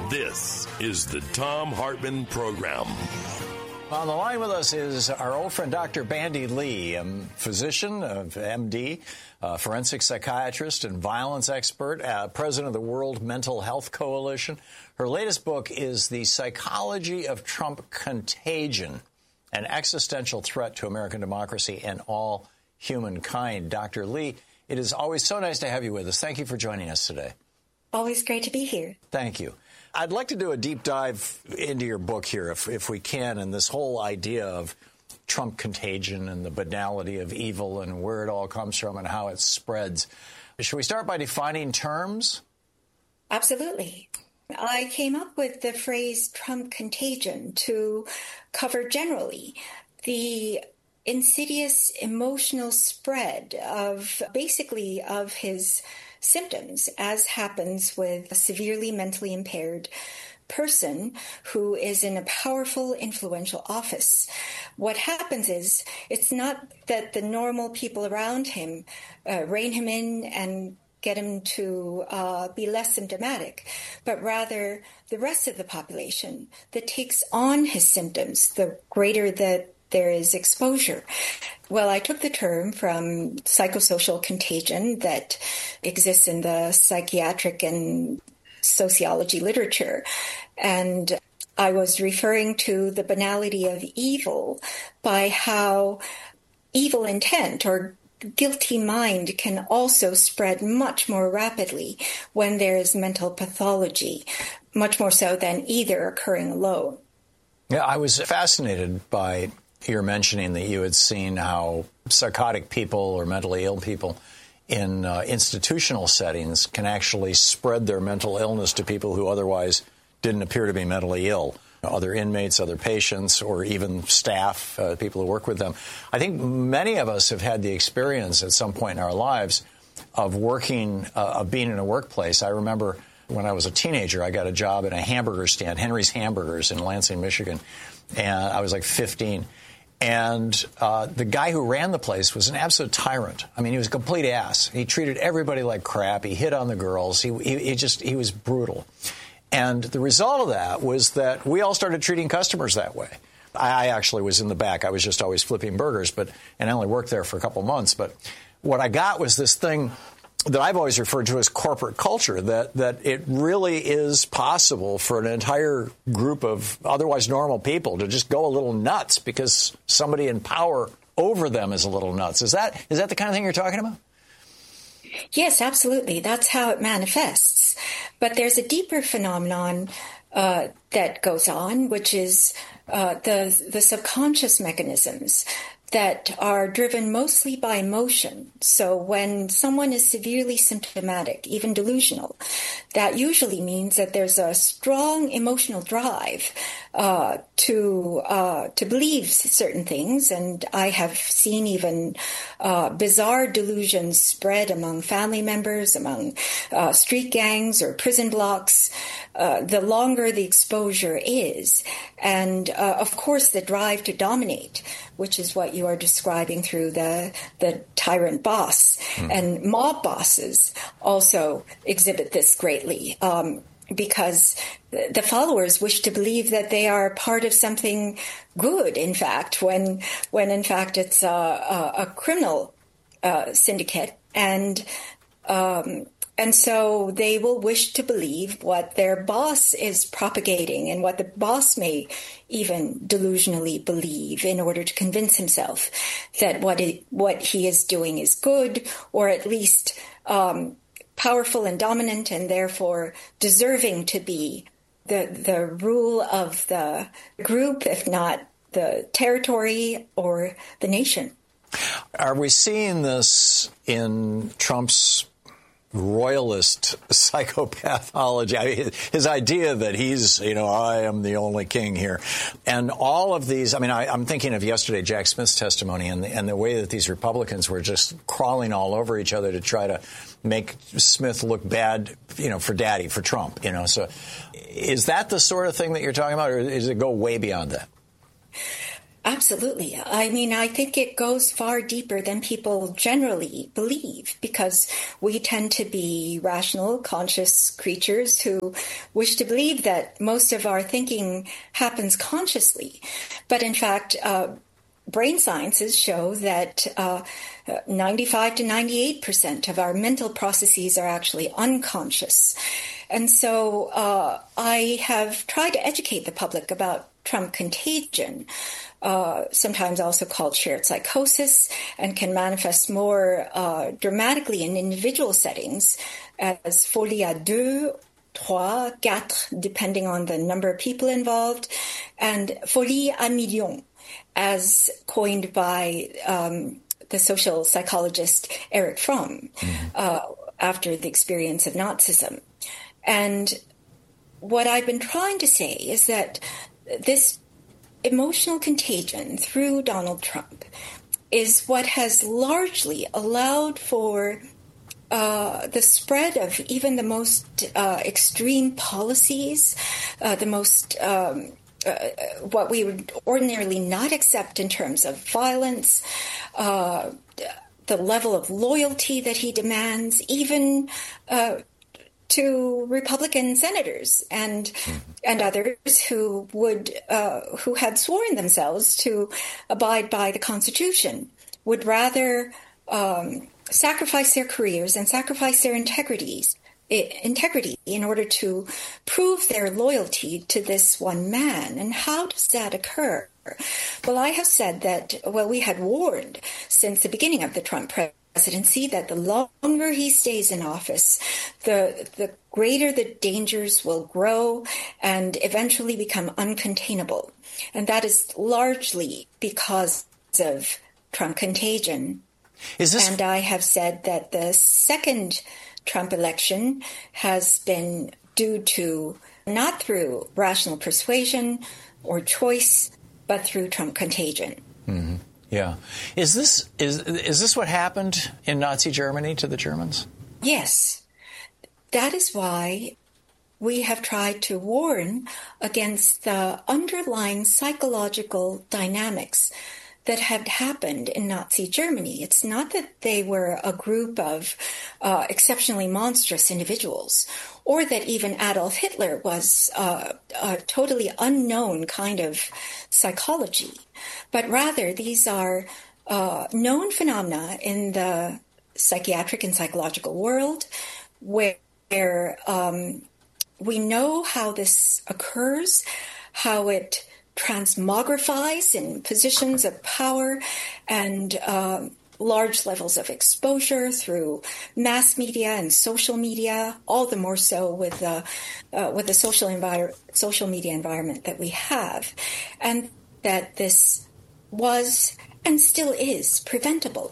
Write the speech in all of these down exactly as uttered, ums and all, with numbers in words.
This is the Thom Hartmann Program. On the line with us is our old friend Doctor Bandy Lee, a physician, M D, a forensic psychiatrist and violence expert, uh, president of the World Mental Health Coalition. Her latest book is The Psychology of Trump Contagion, an existential threat to American democracy and all humankind. Doctor Lee, it is always so nice to have you with us. Thank you for joining us today. Always great to be here. Thank you. I'd like to do a deep dive into your book here, if, if we can, and this whole idea of Trump contagion and the banality of evil and where it all comes from and how it spreads. Should we start by defining terms? Absolutely. I came up with the phrase Trump contagion to cover generally the insidious emotional spread of basically of his symptoms, as happens with a severely mentally impaired person who is in a powerful, influential office. What happens is it's not that the normal people around him uh, rein him in and get him to uh, be less symptomatic, but rather the rest of the population that takes on his symptoms, the greater that there is exposure. Well, I took the term from psychosocial contagion that exists in the psychiatric and sociology literature, and I was referring to the banality of evil by how evil intent or guilty mind can also spread much more rapidly when there is mental pathology, much more so than either occurring alone. Yeah, I was fascinated by your mentioning that you had seen how psychotic people or mentally ill people in uh, institutional settings can actually spread their mental illness to people who otherwise didn't appear to be mentally ill, other inmates, other patients, or even staff, uh, people who work with them. I think many of us have had the experience at some point in our lives of working, uh, of being in a workplace. I remember when I was a teenager, I got a job at a hamburger stand, Henry's Hamburgers in Lansing, Michigan, and I was like fifteen. And uh, the guy who ran the place was an absolute tyrant. I mean, he was a complete ass. He treated everybody like crap. He hit on the girls. He, he, he just, he was brutal. And the result of that was that we all started treating customers that way. I, I actually was in the back. I was just always flipping burgers, but, and I only worked there for a couple months. But what I got was this thing that I've always referred to as corporate culture, that, that it really is possible for an entire group of otherwise normal people to just go a little nuts because somebody in power over them is a little nuts. Is that is that the kind of thing you're talking about? Yes, absolutely. That's how it manifests. But there's a deeper phenomenon uh, that goes on, which is uh, the the subconscious mechanisms that are driven mostly by emotion. So when someone is severely symptomatic, even delusional, that usually means that there's a strong emotional drive uh, to uh, to believe certain things. And I have seen even uh, bizarre delusions spread among family members, among uh, street gangs or prison blocks, uh, the longer the exposure is. And, uh, of course, the drive to dominate, which is what you are describing through the the tyrant boss. Mm. And mob bosses also exhibit this greatly um, because the followers wish to believe that they are part of something good, in fact, when, when in fact, it's a, a, a criminal uh, syndicate. And um And so they will wish to believe what their boss is propagating and what the boss may even delusionally believe in order to convince himself that what it, what he is doing is good, or at least um, powerful and dominant, and therefore deserving to be the the rule of the group, if not the territory or the nation. Are we seeing this in Trump's royalist psychopathology? I mean, his idea that he's, you know, I am the only king here. And all of these, I mean, I, I'm thinking of yesterday, Jack Smith's testimony and the, and the way that these Republicans were just crawling all over each other to try to make Smith look bad, you know, for daddy, for Trump, you know. So is that the sort of thing that you're talking about, or does it go way beyond that? Absolutely. I mean, I think it goes far deeper than people generally believe, because we tend to be rational, conscious creatures who wish to believe that most of our thinking happens consciously. But in fact, uh, brain sciences show that uh, ninety-five to ninety-eight percent of our mental processes are actually unconscious. And so uh, I have tried to educate the public about Trump contagion, uh, sometimes also called shared psychosis, and can manifest more uh, dramatically in individual settings as folie à deux, trois, quatre, depending on the number of people involved, and folie à millions, as coined by um, the social psychologist Erich Fromm mm-hmm. uh, after the experience of Nazism. And what I've been trying to say is that this emotional contagion through Donald Trump is what has largely allowed for uh, the spread of even the most uh, extreme policies, uh, the most um, uh, what we would ordinarily not accept in terms of violence, uh, the level of loyalty that he demands, even uh, to Republican senators and mm-hmm. and others who would uh, who had sworn themselves to abide by the Constitution, would rather um, sacrifice their careers and sacrifice their integrities integrity in order to prove their loyalty to this one man. And how does that occur? Well, I have said that, well, we had warned since the beginning of the Trump presidency that the longer he stays in office, the the greater the dangers will grow and eventually become uncontainable. And that is largely because of Trump contagion. Is this... And I have said that the second Trump election has been due to not through rational persuasion or choice, but through Trump contagion. Mm-hmm. Yeah. Is this is is this what happened in Nazi Germany to the Germans? Yes. That is why we have tried to warn against the underlying psychological dynamics that had happened in Nazi Germany. It's not that they were a group of uh, exceptionally monstrous individuals, or that even Adolf Hitler was uh, a totally unknown kind of psychology, but rather these are uh, known phenomena in the psychiatric and psychological world where um, we know how this occurs, how it transmogrifies in positions of power and uh, large levels of exposure through mass media and social media, all the more so with, uh, uh, with the social, envir- social media environment that we have, and that this was and still is preventable.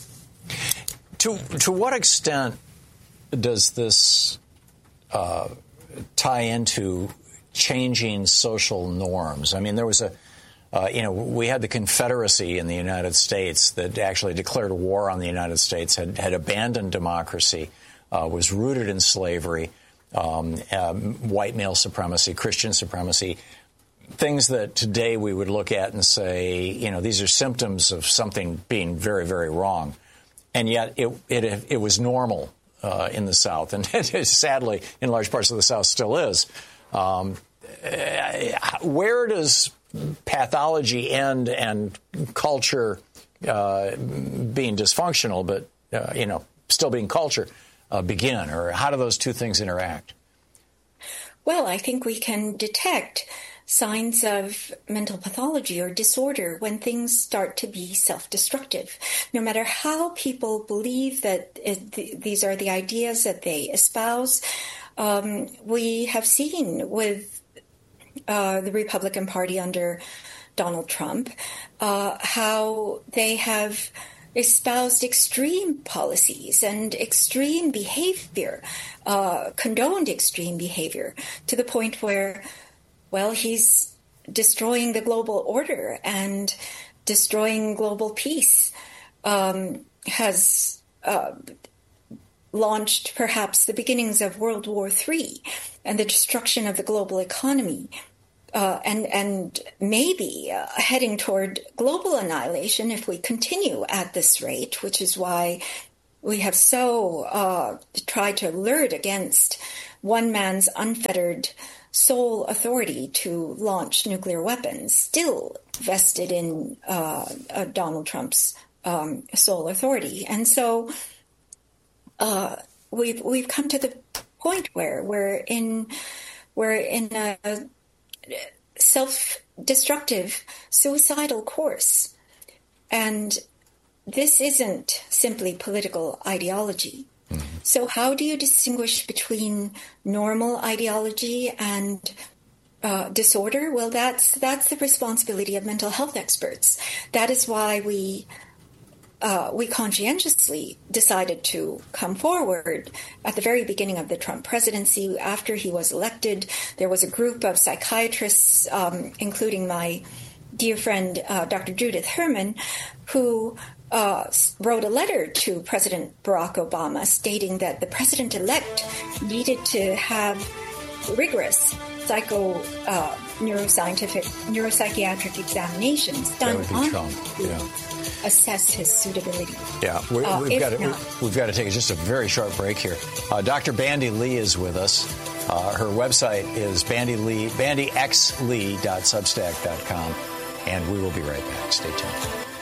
To, to what extent does this uh, tie into changing social norms? I mean, there was a, uh, you know, we had the Confederacy in the United States that actually declared war on the United States, had, had abandoned democracy, uh, was rooted in slavery, um, um, white male supremacy, Christian supremacy, things that today we would look at and say, you know, these are symptoms of something being very, very wrong. And yet it, it, it was normal uh, in the South, and it is, sadly, in large parts of the South still is. Um, where does pathology end and culture uh, being dysfunctional, but, uh, you know, still being culture, uh, begin? Or how do those two things interact? Well, I think we can detect signs of mental pathology or disorder when things start to be self-destructive. No matter how people believe that it, th- these are the ideas that they espouse, um, we have seen with uh, the Republican Party under Donald Trump uh, how they have espoused extreme policies and extreme behavior, uh, condoned extreme behavior, to the point where, well, he's destroying the global order and destroying global peace, um, has uh, launched perhaps the beginnings of World War Three and the destruction of the global economy, uh, and and maybe uh, heading toward global annihilation if we continue at this rate, which is why we have so uh, tried to alert against one man's unfettered sole authority to launch nuclear weapons, still vested in uh, uh, Donald Trump's um, sole authority. And so uh, we've we've come to the point where we're in we're in a self-destructive, suicidal course, and this isn't simply political ideology. Mm-hmm. So how do you distinguish between normal ideology and uh, disorder? Well, that's that's the responsibility of mental health experts. That is why we uh, we conscientiously decided to come forward at the very beginning of the Trump presidency. After he was elected, there was a group of psychiatrists, um, including my dear friend uh, Doctor Judith Herman, who Uh, wrote a letter to President Barack Obama stating that the president-elect needed to have rigorous psycho uh, neuroscientific neuropsychiatric examinations done on him to yeah. assess his suitability. Yeah, we, uh, we've, got to, not, we've got to take just a very short break here. Uh, Doctor Bandy Lee is with us. Uh, her website is bandy lee bandy x lee dot substack dot com, and we will be right back. Stay tuned.